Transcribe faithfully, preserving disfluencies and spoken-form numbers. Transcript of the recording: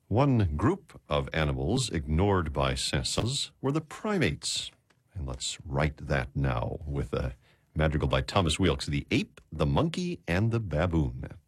One group of animals ignored by Saint-Saëns were the primates. And let's write that now with a madrigal by Thomas Weelkes, The Ape, the Monkey, and the Baboon.